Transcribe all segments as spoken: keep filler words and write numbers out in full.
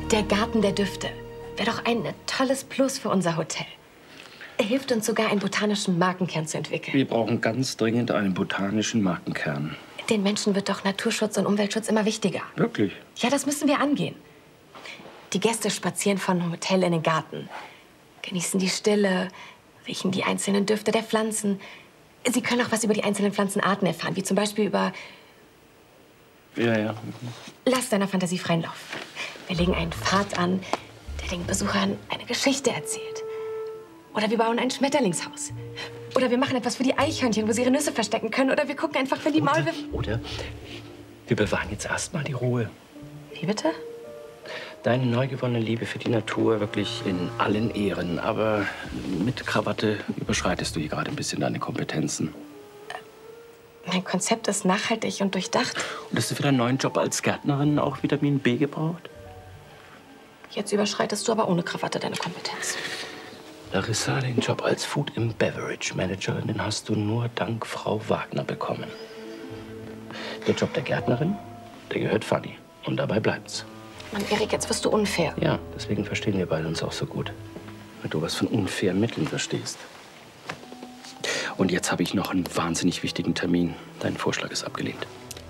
Der Garten der Düfte wäre doch ein tolles Plus für unser Hotel. Er hilft uns sogar, einen botanischen Markenkern zu entwickeln. Wir brauchen ganz dringend einen botanischen Markenkern. Den Menschen wird doch Naturschutz und Umweltschutz immer wichtiger. Wirklich? Ja, das müssen wir angehen. Die Gäste spazieren von Hotel in den Garten, genießen die Stille, riechen die einzelnen Düfte der Pflanzen. Sie können auch was über die einzelnen Pflanzenarten erfahren, wie zum Beispiel über... Ja, ja. Lass deiner Fantasie freien Lauf. Wir legen einen Pfad an, der den Besuchern eine Geschichte erzählt. Oder wir bauen ein Schmetterlingshaus. Oder wir machen etwas für die Eichhörnchen, wo sie ihre Nüsse verstecken können. Oder wir gucken einfach, wenn die Maulwürfe... Oder wir bewahren jetzt erstmal die Ruhe. Wie bitte? Deine neu gewonnene Liebe für die Natur wirklich in allen Ehren. Aber mit Krawatte überschreitest du hier gerade ein bisschen deine Kompetenzen. Mein Konzept ist nachhaltig und durchdacht. Und hast du für deinen neuen Job als Gärtnerin auch Vitamin B gebraucht? Jetzt überschreitest du aber ohne Krawatte deine Kompetenz. Larissa, den Job als Food and Beverage Managerin, den hast du nur dank Frau Wagner bekommen. Der Job der Gärtnerin, der gehört Fanny. Und dabei bleibt's. Mann, Erik, jetzt wirst du unfair. Ja, deswegen verstehen wir beide uns auch so gut. Weil du was von unfairen Mitteln verstehst. Und jetzt habe ich noch einen wahnsinnig wichtigen Termin. Dein Vorschlag ist abgelehnt.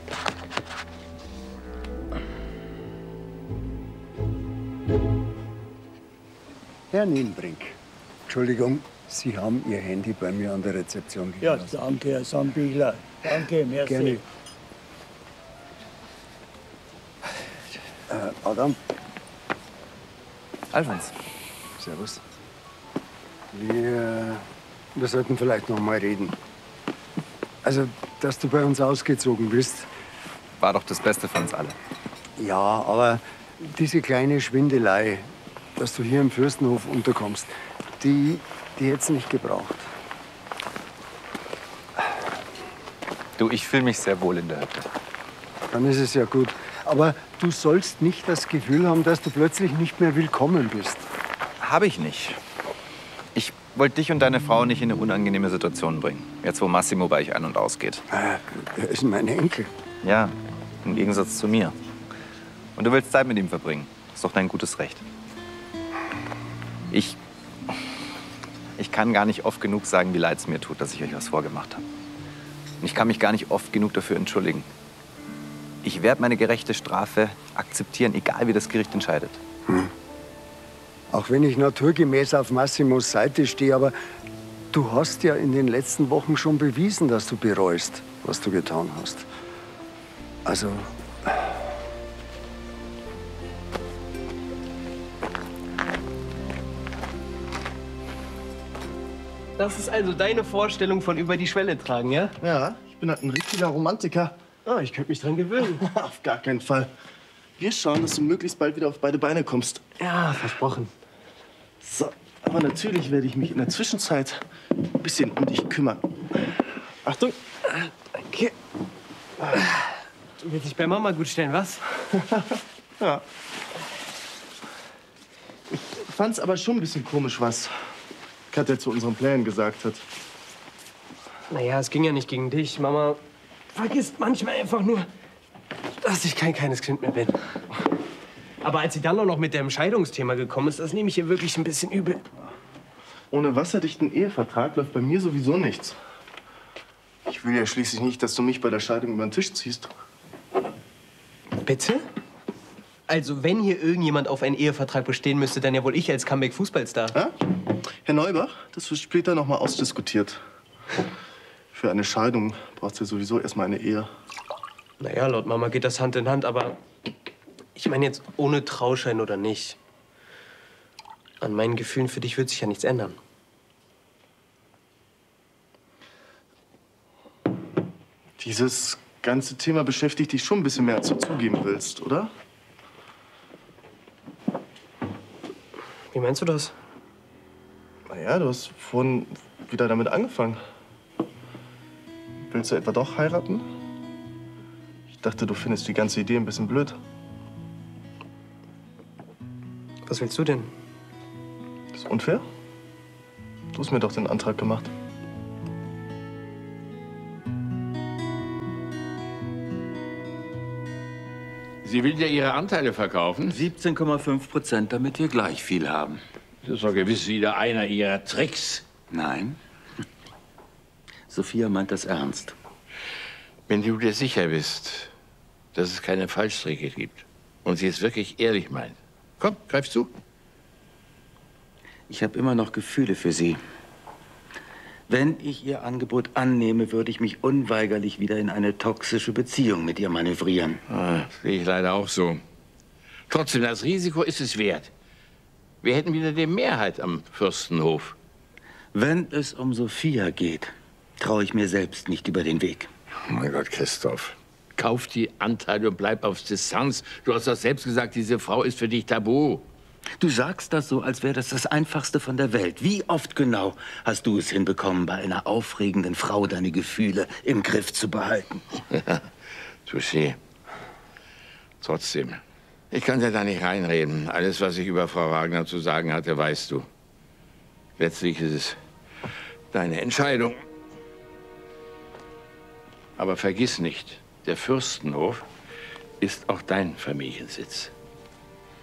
Herr Nienbrink, Entschuldigung, Sie haben Ihr Handy bei mir an der Rezeption Ja, gelassen. danke, Herr Sambüchler. Danke, merci. Gerne. Äh, Adam. Alfons. Servus. Wir, wir sollten vielleicht noch mal reden. Also, dass du bei uns ausgezogen bist. War doch das Beste für uns alle. Ja, aber diese kleine Schwindelei, dass du hier im Fürstenhof unterkommst, die, die hätt's nicht gebraucht. Du, ich fühle mich sehr wohl in der Hütte. Dann ist es ja gut. Aber du sollst nicht das Gefühl haben, dass du plötzlich nicht mehr willkommen bist. Habe ich nicht. Ich wollte dich und deine Frau nicht in eine unangenehme Situation bringen. Jetzt, wo Massimo bei euch ein- und ausgeht. Äh, er ist mein Enkel. Ja, im Gegensatz zu mir. Und du willst Zeit mit ihm verbringen. Ist doch dein gutes Recht. Ich... Ich kann gar nicht oft genug sagen, wie leid es mir tut, dass ich euch was vorgemacht habe. Und ich kann mich gar nicht oft genug dafür entschuldigen. Ich werde meine gerechte Strafe akzeptieren, egal wie das Gericht entscheidet. Hm. Auch wenn ich naturgemäß auf Massimos Seite stehe, aber du hast ja in den letzten Wochen schon bewiesen, dass du bereust, was du getan hast. Also... Das ist also deine Vorstellung von über die Schwelle tragen, ja? Ja, ich bin halt ein richtiger Romantiker. Ah, ich könnte mich dran gewöhnen. Auf gar keinen Fall. Wir schauen, dass du möglichst bald wieder auf beide Beine kommst. Ja, versprochen. So, aber natürlich werde ich mich in der Zwischenzeit ein bisschen um dich kümmern. Achtung. Danke. Du willst dich bei Mama gut stellen, was? Ja. Ich fand's aber schon ein bisschen komisch, was Katja zu unseren Plänen gesagt hat. Naja, es ging ja nicht gegen dich. Mama vergisst manchmal einfach nur, dass ich kein kleines Kind mehr bin. Aber als sie dann auch noch mit dem Scheidungsthema gekommen ist, das nehme ich ihr wirklich ein bisschen übel. Ohne wasserdichten Ehevertrag läuft bei mir sowieso nichts. Ich will ja schließlich nicht, dass du mich bei der Scheidung über den Tisch ziehst. Bitte? Also, wenn hier irgendjemand auf einen Ehevertrag bestehen müsste, dann ja wohl ich als Comeback-Fußballstar. Ja? Herr Neubach, das wird später noch mal ausdiskutiert. Für eine Scheidung brauchst du ja sowieso erstmal eine Ehe. Naja, laut Mama geht das Hand in Hand, aber ich meine jetzt ohne Trauschein oder nicht. An meinen Gefühlen für dich wird sich ja nichts ändern. Dieses ganze Thema beschäftigt dich schon ein bisschen mehr, als du zugeben willst, oder? Wie meinst du das? Na ja, du hast vorhin wieder damit angefangen. Willst du etwa doch heiraten? Ich dachte, du findest die ganze Idee ein bisschen blöd. Was willst du denn? Das ist unfair. Du hast mir doch den Antrag gemacht. Sie Sie will ja ihre Anteile verkaufen. siebzehn Komma fünf Prozent, damit wir gleich viel haben. Das ist doch gewiss wieder einer ihrer Tricks. Nein. Sophia meint das ernst. Wenn du dir sicher bist, dass es keine Fallstricke gibt und sie es wirklich ehrlich meint, komm, greif zu. Ich habe immer noch Gefühle für sie. Wenn ich ihr Angebot annehme, würde ich mich unweigerlich wieder in eine toxische Beziehung mit ihr manövrieren. Ah, sehe ich leider auch so. Trotzdem, das Risiko ist es wert. Wir hätten wieder die Mehrheit am Fürstenhof. Wenn es um Sophia geht, traue ich mir selbst nicht über den Weg. Oh mein Gott, Christoph. Kauf die Anteile und bleib auf Distanz. Du hast doch selbst gesagt, diese Frau ist für dich tabu. Du sagst das so, als wäre das das Einfachste von der Welt. Wie oft genau hast du es hinbekommen, bei einer aufregenden Frau deine Gefühle im Griff zu behalten? Touché. Trotzdem, ich kann dir da nicht reinreden. Alles, was ich über Frau Wagner zu sagen hatte, weißt du. Letztlich ist es deine Entscheidung. Aber vergiss nicht, der Fürstenhof ist auch dein Familiensitz.